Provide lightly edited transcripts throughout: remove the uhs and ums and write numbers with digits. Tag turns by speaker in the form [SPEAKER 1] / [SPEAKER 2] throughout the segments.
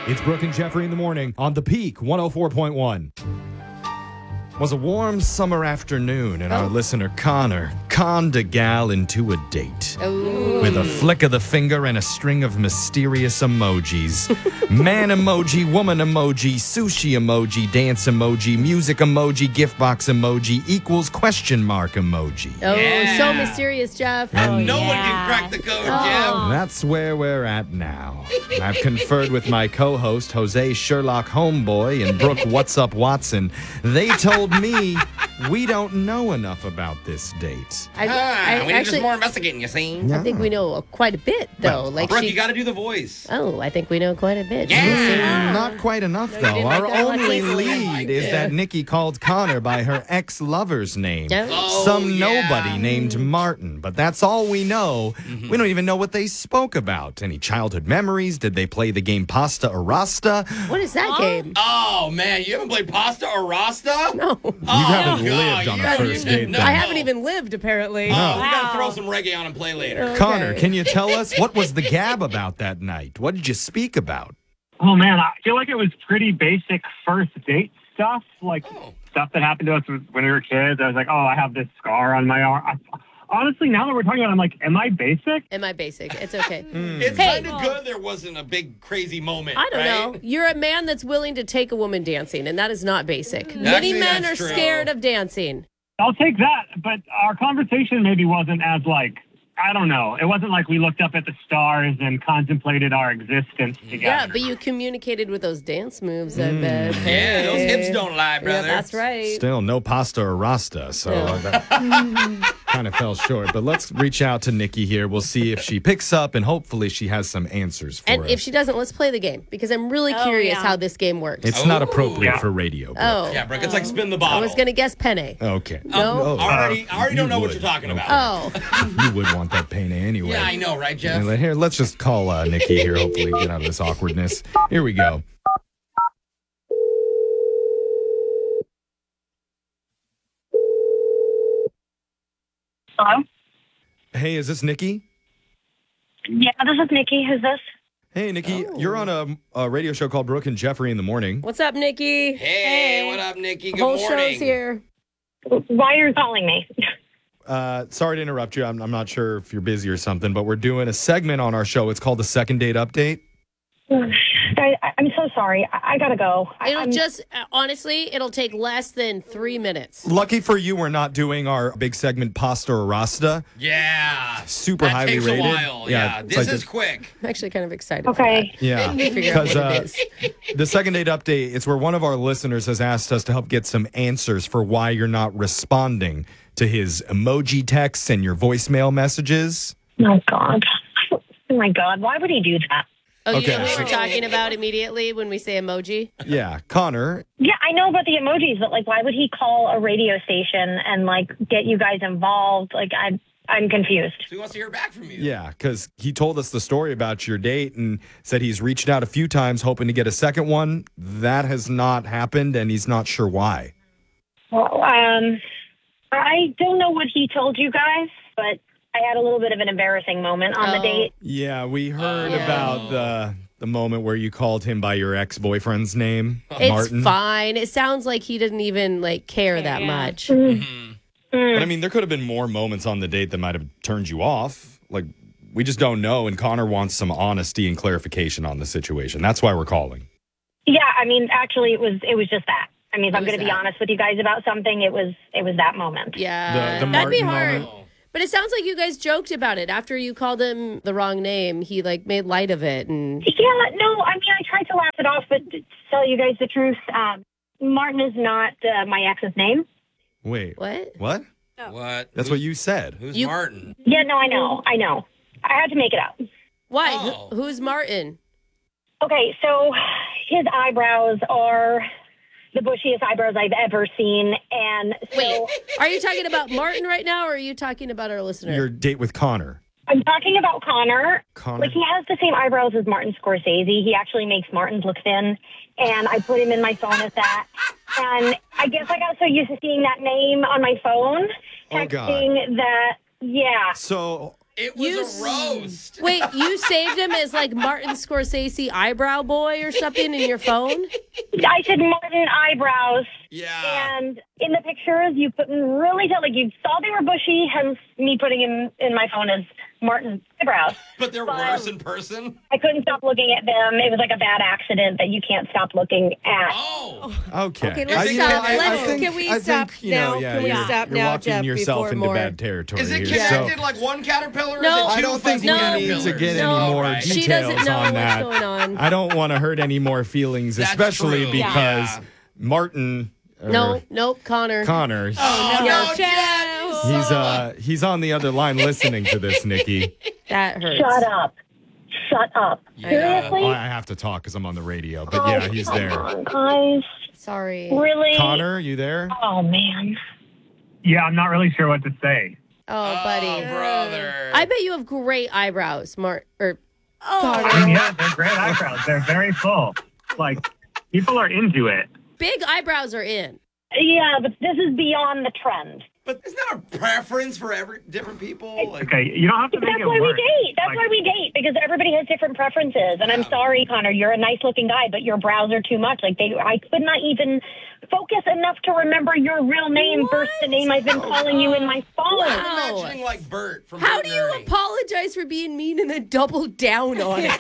[SPEAKER 1] It's Brooke and Jeffrey in the morning on The Peak 104.1. It was a warm summer afternoon, and our listener Connor conned a gal into a date. With a flick of the finger and a string of mysterious emojis. Man emoji, woman emoji, sushi emoji, dance emoji, music emoji, gift box emoji equals question mark emoji.
[SPEAKER 2] So mysterious, Jeff.
[SPEAKER 3] No one can crack the code, Jeff.
[SPEAKER 1] That's where we're at now. I've conferred with my co-host, Jose Sherlock Homeboy, and Brooke What's Up Watson. They told me we don't know enough about this date.
[SPEAKER 3] We need just more investigating, you see?
[SPEAKER 2] I think we know quite a bit, though.
[SPEAKER 3] Brooke, you got to do the voice.
[SPEAKER 2] Oh, I think we know quite a bit.
[SPEAKER 3] Yeah.
[SPEAKER 1] Not quite enough,
[SPEAKER 2] you
[SPEAKER 1] though.
[SPEAKER 2] didn't like
[SPEAKER 1] Our
[SPEAKER 2] that one,
[SPEAKER 1] only
[SPEAKER 2] Lisa?
[SPEAKER 1] lead is that Nikki called Connor by her ex-lover's name.
[SPEAKER 2] Oh,
[SPEAKER 1] Some
[SPEAKER 3] yeah.
[SPEAKER 1] nobody named Martin. But that's all we know. We don't even know what they spoke about. Any childhood memories? Did they play the game Pasta or Rasta?
[SPEAKER 2] What is that game?
[SPEAKER 3] Oh, man, you haven't played Pasta or Rasta?
[SPEAKER 2] No.
[SPEAKER 1] You haven't
[SPEAKER 3] God,
[SPEAKER 1] lived on
[SPEAKER 3] you
[SPEAKER 1] a
[SPEAKER 3] haven't
[SPEAKER 1] first
[SPEAKER 3] even-
[SPEAKER 1] date.
[SPEAKER 3] no.
[SPEAKER 1] then.
[SPEAKER 2] I haven't even lived, apparently.
[SPEAKER 3] We got to throw some reggae on and play later.
[SPEAKER 1] Connor, can you tell us what was the gab about that night? What did you speak about?
[SPEAKER 4] Oh, man, I feel like it was pretty basic first date stuff, like stuff that happened to us when we were kids. I was like, I have this scar on my arm. Honestly, now that we're talking about it, I'm like, am I basic?
[SPEAKER 2] Am I basic? It's okay.
[SPEAKER 3] It's
[SPEAKER 2] Hey.
[SPEAKER 3] kind of good there wasn't a big, crazy moment,
[SPEAKER 2] I don't
[SPEAKER 3] right?
[SPEAKER 2] know. You're a man that's willing to take a woman dancing, and that is not basic. Many men are
[SPEAKER 3] that's true.
[SPEAKER 2] scared of dancing.
[SPEAKER 4] I'll take that, but our conversation maybe wasn't as I don't know. It wasn't like we looked up at the stars and contemplated our existence together.
[SPEAKER 2] Yeah, but you communicated with those dance moves, I bet.
[SPEAKER 3] Yeah, those
[SPEAKER 2] Hey.
[SPEAKER 3] hips don't lie, brother.
[SPEAKER 2] Yeah, that's right.
[SPEAKER 1] Still no pasta or Rasta, so that kind of fell short. But let's reach out to Nikki here. We'll see if she picks up, and hopefully she has some answers for
[SPEAKER 2] And
[SPEAKER 1] us.
[SPEAKER 2] if she doesn't, let's play the game, because I'm really curious how this game works.
[SPEAKER 1] It's not appropriate
[SPEAKER 4] Yeah.
[SPEAKER 1] for radio. Brooke.
[SPEAKER 2] Oh,
[SPEAKER 3] Yeah, Brooke, it's like spin the
[SPEAKER 2] I
[SPEAKER 3] bottle.
[SPEAKER 2] was going to guess penne.
[SPEAKER 1] Okay.
[SPEAKER 2] No?
[SPEAKER 3] I already don't know what
[SPEAKER 1] would.
[SPEAKER 3] you're talking about.
[SPEAKER 2] Oh,
[SPEAKER 1] You would want that pain anyway.
[SPEAKER 3] Yeah, I know, right, Jeff?
[SPEAKER 1] Here, let's just call Nikki here. Hopefully, get out of this awkwardness. Here we go.
[SPEAKER 5] Hello?
[SPEAKER 1] Hey, is this Nikki?
[SPEAKER 5] Yeah, this is Nikki. Who's this?
[SPEAKER 1] Hey, Nikki, you're on a radio show called Brooke and Jeffrey in the morning.
[SPEAKER 2] what's up, Nikki?
[SPEAKER 3] Hey, what up, Nikki? Good
[SPEAKER 2] Whole
[SPEAKER 3] morning.
[SPEAKER 2] show's here.
[SPEAKER 5] Why are you calling me?
[SPEAKER 1] Sorry to interrupt you. I'm not sure if you're busy or something, but we're doing a segment on our show. It's called the Second Date Update.
[SPEAKER 5] Guys, I'm so sorry. I gotta go.
[SPEAKER 2] It'll just, honestly, it'll take less than 3 minutes.
[SPEAKER 1] Lucky for you, we're not doing our big segment Pasta or Rasta.
[SPEAKER 3] Yeah.
[SPEAKER 1] Super
[SPEAKER 3] that
[SPEAKER 1] highly
[SPEAKER 3] takes
[SPEAKER 1] rated.
[SPEAKER 3] a while.
[SPEAKER 1] Yeah,
[SPEAKER 3] Yeah.
[SPEAKER 1] it's
[SPEAKER 3] This
[SPEAKER 1] like
[SPEAKER 3] is
[SPEAKER 1] this-
[SPEAKER 3] quick.
[SPEAKER 2] I'm actually kind of excited
[SPEAKER 5] Okay.
[SPEAKER 1] Yeah,
[SPEAKER 2] for that. Figure out
[SPEAKER 1] because
[SPEAKER 2] what it is.
[SPEAKER 1] the Second Date Update, it's where one of our listeners has asked us to help get some answers for why you're not responding to his emoji texts and your voicemail messages.
[SPEAKER 5] Oh, God. Oh, my God. Why would he do that?
[SPEAKER 2] Oh, you
[SPEAKER 1] Okay.
[SPEAKER 2] know what we're talking about immediately when we say emoji?
[SPEAKER 1] Yeah, Connor.
[SPEAKER 5] Yeah, I know about the emojis, but, why would he call a radio station and, get you guys involved? I'm confused.
[SPEAKER 3] So he wants to hear back from you.
[SPEAKER 1] Yeah, because he told us the story about your date and said he's reached out a few times hoping to get a second one. That has not happened, and he's not sure why.
[SPEAKER 5] Well, I don't know what he told you guys, but I had a little bit of an embarrassing moment on the date.
[SPEAKER 1] Yeah, we heard
[SPEAKER 2] Yeah.
[SPEAKER 1] about the moment where you called him by your ex-boyfriend's name,
[SPEAKER 2] It's
[SPEAKER 1] Martin.
[SPEAKER 2] fine. It sounds like he didn't even care that much.
[SPEAKER 1] But I mean, there could have been more moments on the date that might have turned you off. We just don't know, and Connor wants some honesty and clarification on the situation. That's why we're calling.
[SPEAKER 5] Yeah, actually, it was just that. If I'm
[SPEAKER 2] was
[SPEAKER 5] going to be
[SPEAKER 2] that?
[SPEAKER 5] honest with you guys about something, it was that moment.
[SPEAKER 2] Yeah,
[SPEAKER 1] The
[SPEAKER 2] that'd be
[SPEAKER 1] Martin
[SPEAKER 2] hard.
[SPEAKER 1] moment.
[SPEAKER 2] But it sounds like you guys joked about it. After you called him the wrong name, he made light of it. And
[SPEAKER 5] Yeah, no, I tried to laugh it off, but to tell you guys the truth, Martin is not my ex's name.
[SPEAKER 1] Wait,
[SPEAKER 2] what?
[SPEAKER 1] what?
[SPEAKER 3] What?
[SPEAKER 1] That's what you said.
[SPEAKER 3] Who's
[SPEAKER 2] You-
[SPEAKER 3] Martin?
[SPEAKER 5] Yeah, no, I know. I had to make it up.
[SPEAKER 2] Why?
[SPEAKER 3] Oh.
[SPEAKER 2] Who's Martin?
[SPEAKER 5] Okay, so his eyebrows are the bushiest eyebrows I've ever seen, and so
[SPEAKER 2] Wait, are you talking about Martin right now, or are you talking about our listener?
[SPEAKER 1] Your date with Connor.
[SPEAKER 5] I'm talking about Connor.
[SPEAKER 1] Connor?
[SPEAKER 5] He has the same eyebrows as Martin Scorsese. He actually makes Martin's look thin, and I put him in my phone as that. And I guess I got so used to seeing that name on my phone,
[SPEAKER 1] Oh, God.
[SPEAKER 5] texting that, yeah.
[SPEAKER 1] So
[SPEAKER 3] It was
[SPEAKER 2] You
[SPEAKER 3] a roast.
[SPEAKER 2] Wait, you saved him as like Martin Scorsese eyebrow boy or something in your phone?
[SPEAKER 5] I said Martin eyebrows.
[SPEAKER 3] Yeah.
[SPEAKER 5] And in the pictures, you couldn't really tell. Like, you saw they were bushy, hence me putting him in my phone as Martin eyebrows.
[SPEAKER 3] But they're worse in person.
[SPEAKER 5] I couldn't stop looking at them. It was like a bad accident that you can't stop looking at.
[SPEAKER 3] Oh.
[SPEAKER 1] Okay.
[SPEAKER 2] Okay, let's stop.
[SPEAKER 6] Can we stop now? Can we stop
[SPEAKER 1] you're
[SPEAKER 6] now,
[SPEAKER 1] walking
[SPEAKER 6] Jeff,
[SPEAKER 1] yourself
[SPEAKER 6] before
[SPEAKER 1] into
[SPEAKER 6] more?
[SPEAKER 1] bad territory
[SPEAKER 3] Is it
[SPEAKER 1] here.
[SPEAKER 3] connected like one caterpillar? Or
[SPEAKER 2] No.
[SPEAKER 3] is it
[SPEAKER 1] I
[SPEAKER 3] two
[SPEAKER 1] don't think we
[SPEAKER 3] fuzzy
[SPEAKER 1] need to
[SPEAKER 3] caterpillars?
[SPEAKER 1] get
[SPEAKER 2] No.
[SPEAKER 1] any more
[SPEAKER 3] Right.
[SPEAKER 1] details
[SPEAKER 2] She doesn't know
[SPEAKER 1] on
[SPEAKER 2] what's
[SPEAKER 1] that.
[SPEAKER 2] going on.
[SPEAKER 1] I don't want to hurt any more feelings,
[SPEAKER 3] That's
[SPEAKER 1] especially
[SPEAKER 3] true.
[SPEAKER 1] because
[SPEAKER 3] Yeah.
[SPEAKER 1] Martin.
[SPEAKER 2] Nope, Connor.
[SPEAKER 1] Connor.
[SPEAKER 3] Oh, no,
[SPEAKER 2] Jeff.
[SPEAKER 1] He's on the other line listening to this, Nikki.
[SPEAKER 2] That hurts.
[SPEAKER 5] Shut up. Shut up.
[SPEAKER 3] Yeah.
[SPEAKER 5] Seriously?
[SPEAKER 1] Oh, I have to talk because I'm on the radio. But yeah, he's
[SPEAKER 5] come
[SPEAKER 1] there.
[SPEAKER 5] on, guys.
[SPEAKER 2] Sorry.
[SPEAKER 5] Really?
[SPEAKER 1] Connor, you there?
[SPEAKER 5] Oh, man.
[SPEAKER 4] Yeah, I'm not really sure what to say.
[SPEAKER 2] Oh, buddy.
[SPEAKER 3] Oh, brother.
[SPEAKER 2] I bet you have great eyebrows, Connor.
[SPEAKER 4] Yeah, they're great eyebrows. They're very full. Like, people are into it.
[SPEAKER 2] Big eyebrows are in.
[SPEAKER 5] Yeah, but this is beyond the trend.
[SPEAKER 3] But isn't that a preference for different people? Like,
[SPEAKER 4] Okay, you don't have to make
[SPEAKER 5] That's
[SPEAKER 4] it
[SPEAKER 5] why we
[SPEAKER 4] work.
[SPEAKER 5] date. That's
[SPEAKER 4] Like,
[SPEAKER 5] why we date, because everybody has different preferences. And I'm sorry, Connor, you're a nice looking guy, but your brows are too much. Like, I could not even focus enough to remember your real name versus the name I've been calling you in my phone.
[SPEAKER 3] I'm imagining like Bert from
[SPEAKER 2] How
[SPEAKER 3] Bert
[SPEAKER 2] do
[SPEAKER 3] and
[SPEAKER 2] you
[SPEAKER 3] Ernie.
[SPEAKER 2] apologize for being mean and then double down on it?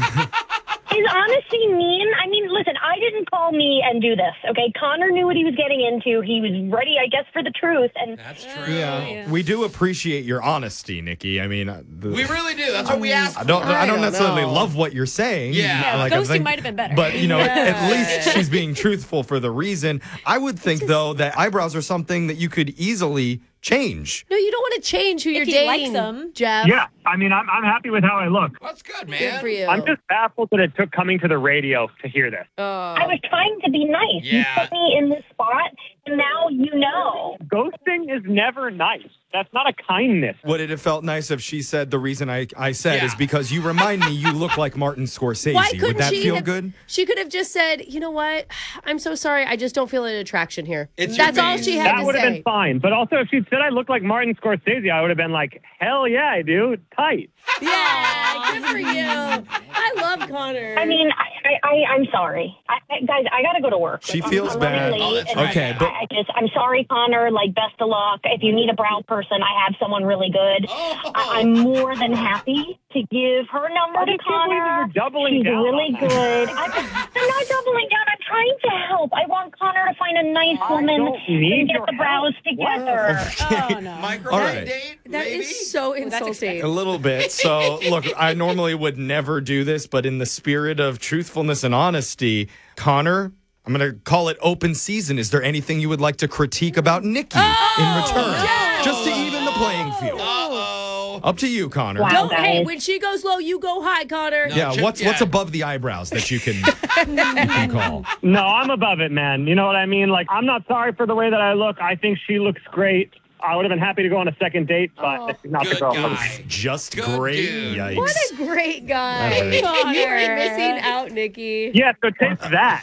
[SPEAKER 5] Is honesty mean? I mean, listen, I didn't call me and do this, okay? Connor knew what he was getting into. He was ready, I guess, for the truth. And
[SPEAKER 3] That's true.
[SPEAKER 1] Yeah. We do appreciate your honesty, Nikki. I mean,
[SPEAKER 3] We really do. That's what we asked
[SPEAKER 1] I
[SPEAKER 3] for.
[SPEAKER 1] don't
[SPEAKER 2] don't
[SPEAKER 1] necessarily
[SPEAKER 2] know.
[SPEAKER 1] love what you're saying.
[SPEAKER 3] Yeah.
[SPEAKER 1] I
[SPEAKER 6] ghosting
[SPEAKER 1] think-
[SPEAKER 6] might have been better.
[SPEAKER 1] But, at least she's being truthful for the reason. I would think, though, that eyebrows are something that you could easily change.
[SPEAKER 2] No, you don't want to change who you're
[SPEAKER 6] he
[SPEAKER 2] dating,
[SPEAKER 6] likes them.
[SPEAKER 2] Jeff.
[SPEAKER 4] Yeah, I mean, I'm happy with how I look.
[SPEAKER 3] That's good, man.
[SPEAKER 2] Good for you.
[SPEAKER 4] I'm just baffled that it took coming to the radio to hear this.
[SPEAKER 5] I was trying to be nice.
[SPEAKER 3] Yeah.
[SPEAKER 5] You put me in this spot, and now you know.
[SPEAKER 4] Ghosting is never nice. That's not a kindness.
[SPEAKER 1] Would it have felt nice if she said the reason I said
[SPEAKER 3] Yeah.
[SPEAKER 1] is because you remind me you look like Martin Scorsese?
[SPEAKER 2] Why
[SPEAKER 1] Would
[SPEAKER 2] couldn't
[SPEAKER 1] that
[SPEAKER 2] she
[SPEAKER 1] feel
[SPEAKER 2] have,
[SPEAKER 1] good?
[SPEAKER 2] She could have just said, you know what? I'm so sorry. I just don't feel an attraction here.
[SPEAKER 3] It's your
[SPEAKER 2] That's all
[SPEAKER 3] face.
[SPEAKER 2] she had
[SPEAKER 4] That
[SPEAKER 2] to
[SPEAKER 4] would have
[SPEAKER 2] say.
[SPEAKER 4] been fine. But also, if she'd said I look like Martin Scorsese, I would have been like, hell yeah, I do. Tight.
[SPEAKER 2] Yeah, good for you. I love Connor.
[SPEAKER 5] I mean, I'm sorry. Guys, I got to go to work.
[SPEAKER 1] She
[SPEAKER 5] Like,
[SPEAKER 1] feels
[SPEAKER 5] I'm
[SPEAKER 1] bad.
[SPEAKER 5] running
[SPEAKER 3] Oh,
[SPEAKER 5] late,
[SPEAKER 3] that's
[SPEAKER 5] and
[SPEAKER 3] right.
[SPEAKER 1] Okay, but
[SPEAKER 5] I'm sorry, Connor. Like, best of luck. If you need a brow person, I have someone really good.
[SPEAKER 3] Oh.
[SPEAKER 5] I'm more than happy to give her number to
[SPEAKER 4] I can't believe
[SPEAKER 5] Connor.
[SPEAKER 4] you're doubling
[SPEAKER 5] She's
[SPEAKER 4] down
[SPEAKER 5] really
[SPEAKER 4] on that.
[SPEAKER 5] good. I'm not doubling down. I'm trying to help. I want Connor to find a nice woman
[SPEAKER 4] don't need
[SPEAKER 5] and get
[SPEAKER 4] your
[SPEAKER 5] the brows
[SPEAKER 4] help.
[SPEAKER 5] together.
[SPEAKER 6] Oh, no.
[SPEAKER 3] Micro
[SPEAKER 1] All right.
[SPEAKER 3] date,
[SPEAKER 2] that
[SPEAKER 3] maybe?
[SPEAKER 2] is so insulting.
[SPEAKER 1] A little bit. So, look, I normally would never do this, but in the spirit of truthfulness and honesty, Connor, I'm going to call it open season. Is there anything you would like to critique about Nikki in return? Just to even the playing field.
[SPEAKER 3] Uh-oh.
[SPEAKER 1] Up to you, Connor.
[SPEAKER 5] Wow.
[SPEAKER 2] Don't, hey,
[SPEAKER 5] guys.
[SPEAKER 2] when she goes low, you go high, Connor.
[SPEAKER 3] No.
[SPEAKER 1] Yeah, what's
[SPEAKER 3] Yeah.
[SPEAKER 1] above the eyebrows that you can call?
[SPEAKER 4] No, I'm above it, man. You know what I mean? Like, I'm not sorry for the way that I look. I think she looks great. I would have been happy to go on a second date, but this is not the
[SPEAKER 3] Good
[SPEAKER 4] girl.
[SPEAKER 3] guy.
[SPEAKER 1] Just
[SPEAKER 3] Good
[SPEAKER 1] great.
[SPEAKER 3] dude.
[SPEAKER 1] Yikes.
[SPEAKER 2] What a great guy.
[SPEAKER 1] All right.
[SPEAKER 2] Connor. You are missing out, Nikki.
[SPEAKER 4] Yeah, so take that.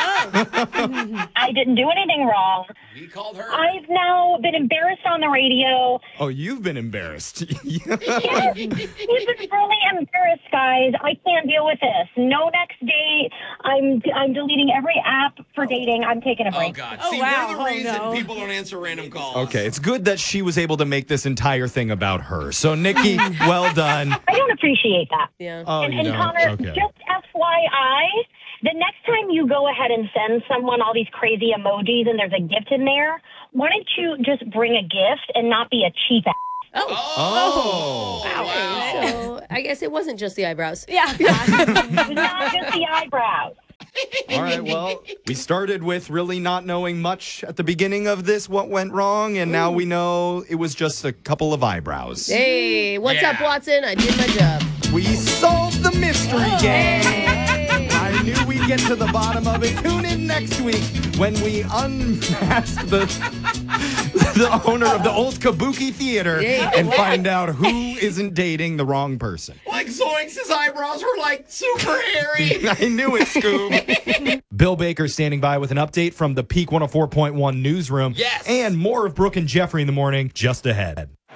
[SPEAKER 5] I didn't do anything wrong.
[SPEAKER 3] He called her.
[SPEAKER 5] I've now been embarrassed on the radio.
[SPEAKER 1] Oh, you've been embarrassed.
[SPEAKER 5] Yes, you've been really embarrassed, guys. I can't deal with this. No next date. I'm deleting every app for dating. I'm taking a
[SPEAKER 3] Oh,
[SPEAKER 5] break.
[SPEAKER 3] God.
[SPEAKER 6] Oh,
[SPEAKER 3] See,
[SPEAKER 6] wow.
[SPEAKER 3] we're the
[SPEAKER 6] Oh,
[SPEAKER 3] reason
[SPEAKER 6] no.
[SPEAKER 3] people don't answer random calls.
[SPEAKER 1] Okay, it's good that she was able to make this entire thing about her. So, Nikki, well done.
[SPEAKER 5] I don't appreciate that.
[SPEAKER 2] Yeah.
[SPEAKER 1] Oh,
[SPEAKER 5] and
[SPEAKER 1] you don't?
[SPEAKER 5] Connor,
[SPEAKER 1] Okay.
[SPEAKER 5] just FYI, the next time you go ahead and send someone all these crazy emojis and there's a gift in there, why don't you just bring a gift and not be a cheap ass?
[SPEAKER 3] Oh.
[SPEAKER 2] Okay,
[SPEAKER 3] Wow.
[SPEAKER 2] so I guess it wasn't just the eyebrows.
[SPEAKER 6] Yeah.
[SPEAKER 5] Not just the eyebrows.
[SPEAKER 1] All right, well, we started with really not knowing much at the beginning of this, what went wrong, and now we know it was just a couple of eyebrows.
[SPEAKER 2] Hey, what's up,
[SPEAKER 3] Yeah.
[SPEAKER 2] Watson? I did my job.
[SPEAKER 1] We solved the mystery game.
[SPEAKER 2] Hey.
[SPEAKER 1] I knew we'd get to the bottom of it. Tune in next week when we unmask the owner of the old Kabuki Theater
[SPEAKER 2] Yeah.
[SPEAKER 1] and find out who isn't dating the wrong person.
[SPEAKER 3] Like Zoinks' eyebrows were like super hairy.
[SPEAKER 1] I knew it, Scoob. Bill Baker standing by with an update from the Peak 104.1 newsroom.
[SPEAKER 3] Yes.
[SPEAKER 1] And more of Brooke and Jeffrey in the morning just ahead.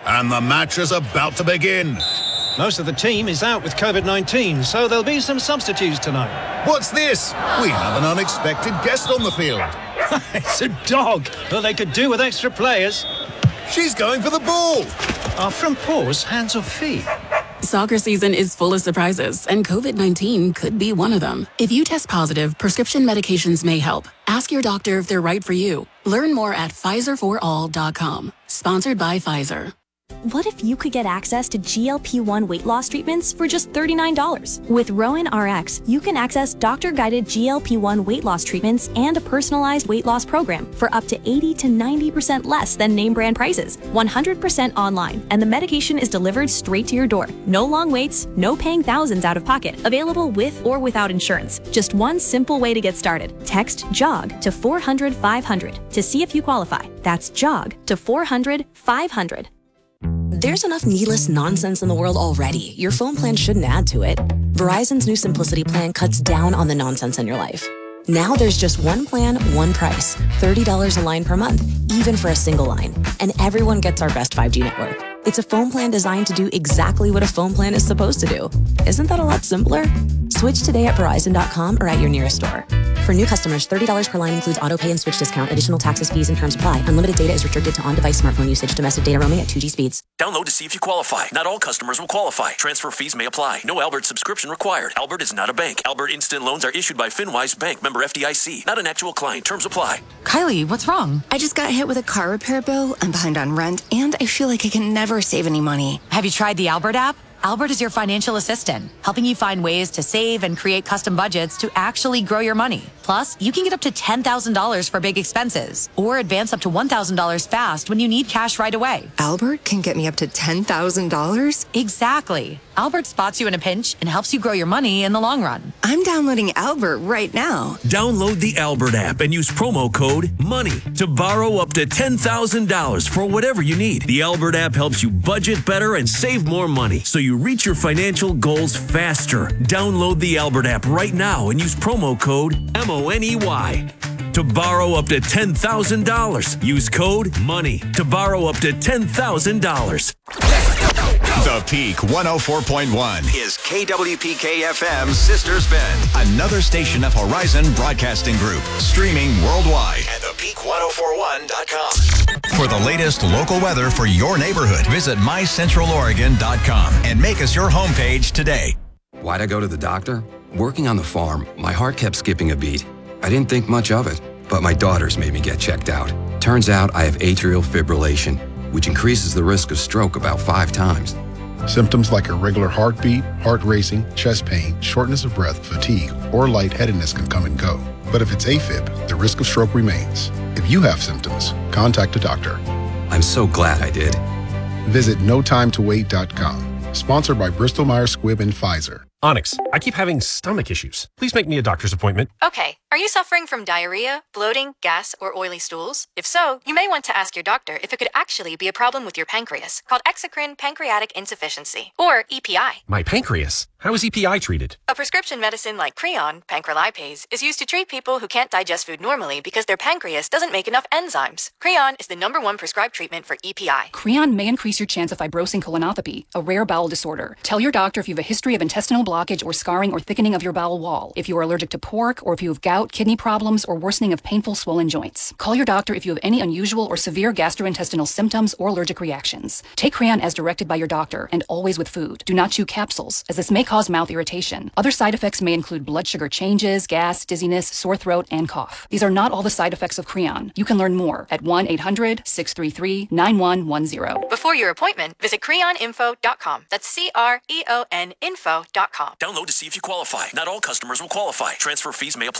[SPEAKER 7] And the match is about to begin.
[SPEAKER 8] Most of the team is out with COVID-19, so there'll be some substitutes tonight.
[SPEAKER 7] What's this? We have an unexpected guest on the field.
[SPEAKER 8] It's a dog. Well, they could do with extra players.
[SPEAKER 7] She's going for the ball.
[SPEAKER 8] Are front paws hands or feet?
[SPEAKER 9] Soccer season is full of surprises, and COVID-19 could be one of them. If you test positive, prescription medications may help. Ask your doctor if they're right for you. Learn more at PfizerForAll.com. Sponsored by Pfizer.
[SPEAKER 10] What if you could get access to GLP-1 weight loss treatments for just $39? With Rowan RX, you can access doctor-guided GLP-1 weight loss treatments and a personalized weight loss program for up to 80 to 90% less than name brand prices. 100% online, and the medication is delivered straight to your door. No long waits, no paying thousands out of pocket. Available with or without insurance. Just one simple way to get started. Text JOG to 400-500 to see if you qualify. That's JOG to 400-500.
[SPEAKER 11] There's enough needless nonsense in the world already. Your phone plan shouldn't add to it. Verizon's new Simplicity plan cuts down on the nonsense in your life. Now there's just one plan, one price. $30 a line per month, even for a single line. And everyone gets our best 5G network. It's a phone plan designed to do exactly what a phone plan is supposed to do. Isn't that a lot simpler? Switch today at Verizon.com or at your nearest store. For new customers, $30 per line includes auto pay and switch discount. Additional taxes, fees, and terms apply. Unlimited data is restricted to on-device smartphone usage. Domestic data roaming at 2G speeds.
[SPEAKER 12] Download to see if you qualify. Not all customers will qualify. Transfer fees may apply. No Albert subscription required. Albert is not a bank. Albert Instant Loans are issued by FinWise Bank, member FDIC. Not an actual client. Terms apply.
[SPEAKER 13] Kylie, what's wrong? I just got hit with a car repair bill. I'm behind on rent, and I feel like I can never save any money.
[SPEAKER 14] Have you tried the Albert app? Albert is your financial assistant, helping you find ways to save and create custom budgets to actually grow your money. Plus, you can get up to $10,000 for big expenses or advance up to $1,000 fast when you need cash right away.
[SPEAKER 13] Albert can get me up to $10,000?
[SPEAKER 14] Exactly. Albert spots you in a pinch and helps you grow your money in the long run.
[SPEAKER 13] I'm downloading Albert right now.
[SPEAKER 12] Download the Albert app and use promo code MONEY to borrow up to $10,000 for whatever you need. The Albert app helps you budget better and save more money so you reach your financial goals faster. Download the Albert app right now and use promo code MONEY to borrow up to $10,000. Use code MONEY to borrow up to $10,000.
[SPEAKER 15] The Peak 104.1 is KWPK-FM's Sisters Bend, another station of Horizon Broadcasting Group, streaming worldwide at thepeak1041.com. For the latest local weather for your neighborhood, visit mycentraloregon.com and make us your homepage today.
[SPEAKER 16] Why'd I go to the doctor? Working on the farm, my heart kept skipping a beat. I didn't think much of it, but my daughters made me get checked out. Turns out I have atrial fibrillation, which increases the risk of stroke about 5 times.
[SPEAKER 17] Symptoms like irregular heartbeat, heart racing, chest pain, shortness of breath, fatigue, or lightheadedness can come and go. But if it's AFib, the risk of stroke remains. If you have symptoms, contact a doctor.
[SPEAKER 16] I'm so glad I did.
[SPEAKER 17] Visit notimetowait.com. Sponsored by Bristol-Myers Squibb and Pfizer.
[SPEAKER 18] Onyx, I keep having stomach issues. Please make me a doctor's appointment.
[SPEAKER 19] Okay. Are you suffering from diarrhea, bloating, gas, or oily stools? If so, you may want to ask your doctor if it could actually be a problem with your pancreas, called exocrine pancreatic insufficiency, or EPI.
[SPEAKER 18] My pancreas? How is EPI treated?
[SPEAKER 19] A prescription medicine like Creon, pancrelipase, is used to treat people who can't digest food normally because their pancreas doesn't make enough enzymes. Creon is the #1 prescribed treatment for EPI.
[SPEAKER 20] Creon may increase your chance of fibrosing colonopathy, a rare bowel disorder. Tell your doctor if you have a history of intestinal blockage or scarring or thickening of your bowel wall, if you are allergic to pork, or if you have gout, kidney problems, or worsening of painful swollen joints. Call your doctor if you have any unusual or severe gastrointestinal symptoms or allergic reactions. Take Creon as directed by your doctor and always with food. Do not chew capsules, as this may cause mouth irritation. Other side effects may include blood sugar changes, gas, dizziness, sore throat, and cough. These are not all the side effects of Creon. You can learn more at 1-800-633-9110.
[SPEAKER 19] Before your appointment, visit creoninfo.com. That's CREON info.com.
[SPEAKER 12] Download to see if you qualify. Not all customers will qualify. Transfer fees may apply.